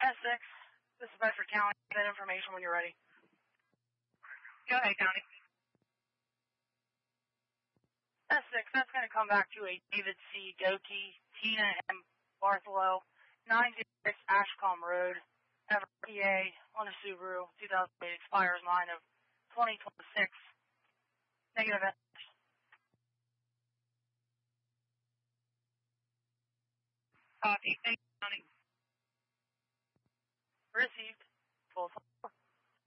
S6, this is Bedford County. That information when you're ready. Go ahead, County. S6, that's going to come back to a David C. Doty, Tina M. Bartholow, 906 Ashcombe Road, Everett, PA, on a Subaru, 2008, expires 9 of 2026. Negative. Copy. Thank you, County. Received. Full.